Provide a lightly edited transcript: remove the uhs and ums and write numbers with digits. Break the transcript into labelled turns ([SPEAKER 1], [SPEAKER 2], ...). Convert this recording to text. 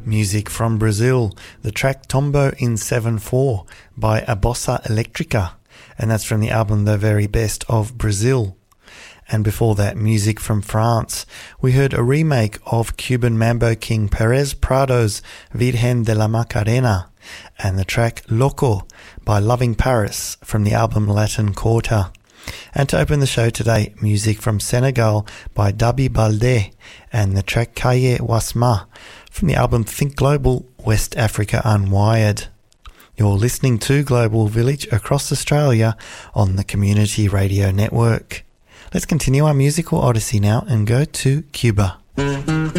[SPEAKER 1] Music from Brazil, the track Tombo in 7/4 by A Bossa Electrica, and that's from the album The Very Best of Brazil. And before that, music from France. We heard a remake of Cuban mambo king Perez Prado's Virgen de la Macarena, and the track Loco by Loving Paris from the album Latin Quarter. And to open the show today, music from Senegal by Dabi Balde and the track Kaye Wasma from the album Think Global, West Africa Unwired. You're listening to Global Village across Australia on the Community Radio Network. Let's continue our musical odyssey now and go to Cuba.